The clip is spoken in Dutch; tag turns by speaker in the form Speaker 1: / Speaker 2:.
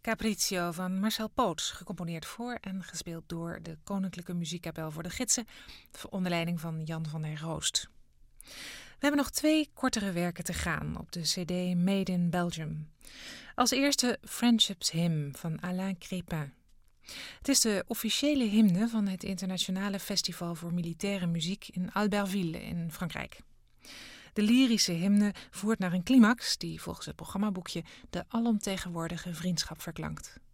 Speaker 1: Capriccio van Marcel Poots, gecomponeerd voor en gespeeld door de Koninklijke Muziekkapel voor de Gidsen, onder leiding van Jan van der Roost. We hebben nog 2 kortere werken te gaan op de cd Made in Belgium. Als eerste Friendship's Hymn van Alain Crépin. Het is de officiële hymne van het Internationale Festival voor Militaire Muziek in Albertville in Frankrijk. De lyrische hymne voert naar een climax die volgens het programmaboekje de alomtegenwoordige vriendschap verklankt.